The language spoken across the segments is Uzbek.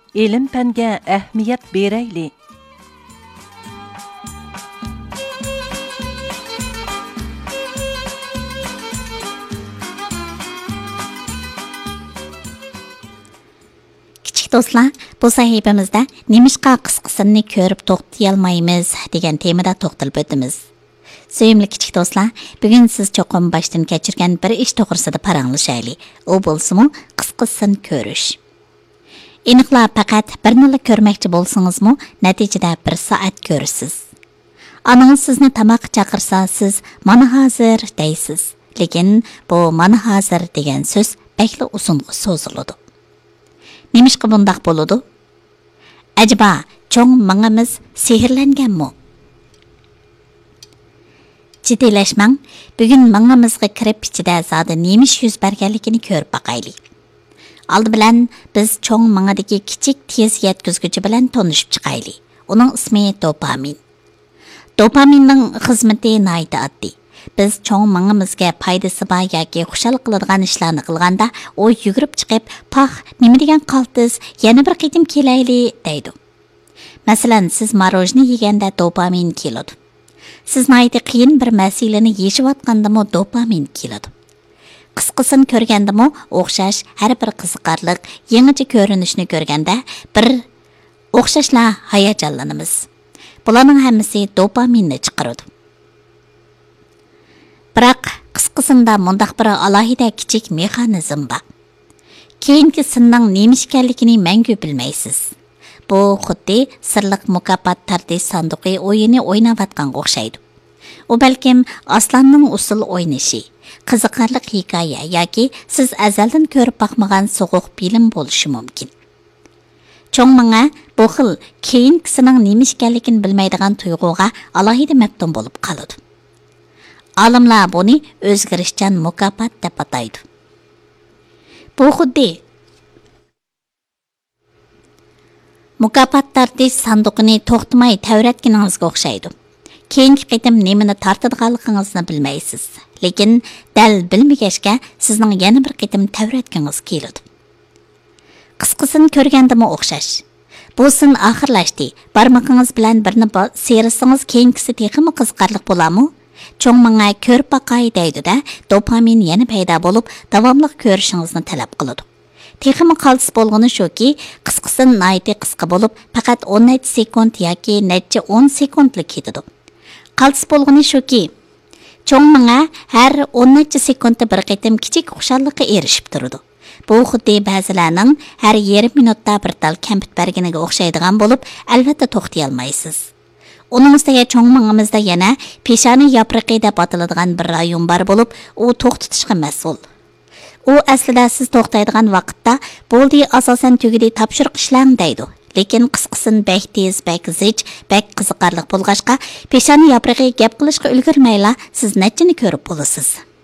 ilm-fanga ahamiyat berayli. Do'stlar, bu sahifamizda nemishqa qisqasini ko'rib to'xtayolmaymiz degan temada to'xtalib o'tamiz. Sevimli kichik do'stlar, bugun siz cho'qim boshdan kechirgan bir ish to'g'risida paranglashaylik. U bo'lsa-mu qisqasini ko'rish. Aniqla faqat bir nila ko'rmoqchi bo'lsangiz-mu, natijada 1 soat ko'rasiz. Anangiz sizni tamoq chaqirsa, siz "Mana hozir" deysiz. Lekin bu "mana hozir" degan so'z bakli uzunga so'ziladi. Nemishqa bundaq bo'ladi? Acaba cho'ng mangamiz sehrlanganmi? Jiddiylashmang, bugun mangamizga kirib ichida zodi nemish yuz berganligini ko'rib baqaylik. Oldi bilan biz cho'ng mangadagi kichik tez yetkazguchi bilan tanishib chiqaylik. Uning ismi dopamin. Dopaminning xizmati nihoyat oddiy. Biz cho'ng mangamizga foydasi bor yoki xushal qiladigan ishlarni qilganda, u yugurib chiqib, "Pax, nima degan qaltis, yana bir qitim kelayli" deydi. Masalan, siz marojni yeganda dopamin keladi. Siz nihoyat qiyin bir masalani yeyishayotganda-mu dopamin keladi. Qisqasini ko'rganda-mu o'xshash har bir qiziqarlik, yangicha ko'rinishni ko'rganda bir o'xshashla hayajonlanamiz. Bularning hammasi dopaminni chiqaradi. Biroq qisqasында mundaq bir alohida kichik mexanizm bor. Keyingi sinning nima ekanligini mangu bilmaysiz. Bu xuddi sirliq mukofot tartish sanduqi o'yini o'ynayotganga o'xshaydi. U balkim aslanning usul o'ynashi, qiziqarli hikoya yoki siz azaldan ko'rib boqmagan so'g'uq film bo'lishi mumkin. Cho'ng manga bu xil keyingisining nima ekanligini bilmaydigan tuyg'uga alohida maftun bo'lib qoladi. Olimlar buni o'zgarishchan mukofot deb ataydi. Bu xuddi mukofot tartish sanduqini to'xtamay tavratganingizga o'xshaydi. Keyingi qitim nimani tortadiganligingizni bilmaysiz, lekin dal bilmagachga sizning yana bir qitim tavratganingiz keladi. Qisqasini ko'rgandimi o'xshash. Bu sin oxirlashdi. Barmoqingiz bilan birni serisangiz keyingisi texmi qiziqarli bo'ladimi? Cho'ng manga ko'rib baqay deydi-da, dopamin yana paydo bo'lib, davomli ko'rishingizni talab qiladi. Texmi qaltis bo'lgani shuki, qisqasini nihoyat qisqa bo'lib, faqat 10 sekund yoki necha 10 sekundlik ketadi. Qaltis bo'lgani shuki, cho'ng manga har 10 sekundda bir qitim kichik xushallikqa erishib turadi. Bu xuddi ba'zilarning har yarim minutda bir tal kampit berganiga o'xshaydigan bo'lib, albatta to'xtay olmaysiz. Onun üstüge çoğun mangamızda yana peshani yapraqi deb atiladigan bir rayon bar bo'lib, u to'xtatishga mas'ul. U aslida siz to'xtaydigan vaqtda bo'ldi asosan tugidi topshiriq ishlang deydi. Lekin qisqasini bak tez, bak zich, bak qiziqarli bo'lg'achqa peshani yapraqi gap qilishga ulgurmayla siz nechini ko'rib bo'lasiz.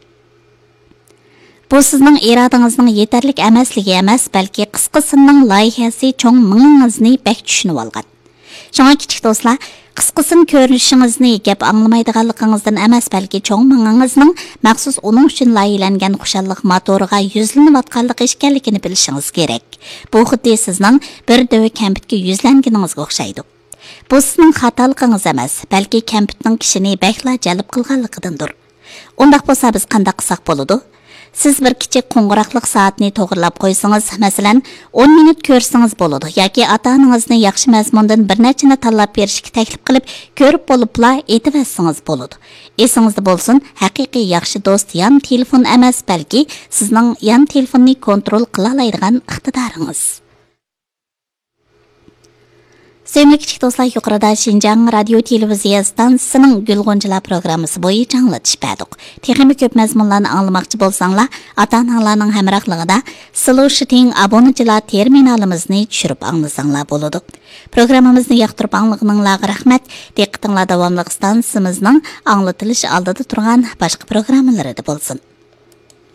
Bu sizning irodangizning yetarlik emasligi emas, balki qisqasining loyihasi cho'ng mangingizni bak tushunib olgan. Shunga kichik do'stlar, qisqasini ko'rishingizni gap anglamaydiganligingizdan emas, balki cho'ng mangingizning maxsus uning uchun loyihalangan xushallik motoriga yuzlanayotganligi ekanligini bilishingiz kerak. Bu xuddi sizning bir döv kampitga yuzlanganingizga o'xshaydi. Bu sizning xatoligingiz emas, balki kampitning kishini bakla jalb qilganligidandir. Undaq bo'lsa biz qanday qilsak bo'ladi? Siz bir kichik qo'ng'iroqlik soatni to'g'rilab qo'ysangiz, masalan, 10 minut ko'rsangiz bo'ladi yoki ota-onangizni yaxshi mazmundan bir nechani tanlab berishga taklif qilib, ko'rib bo'libla aytib bo'ladi. Esingizda bo'lsin, haqiqiy yaxshi do'st yon telefon emas, balki sizning yon telefonni kontrol qila oladigan iqtidoringiz. Sevimli kichik do'stlar, yuqorida Xinjiang radio televiziya stansiyasining Gulg'unchilar programmasi bo'yicha anglatish berdik. Texnik ko'p mazmunlarni anglamoqchi bo'lsanglar, ota-onalarning hamrohligida Solution obunachilar terminalimizni tushirib anglasanglar bo'ladi. Programmamizni yoqtirib anglaganinglarga rahmat. Diqqatinglar davomli stansiyamizning anglatilish oldida turgan boshqa programmalarida bo'lsin.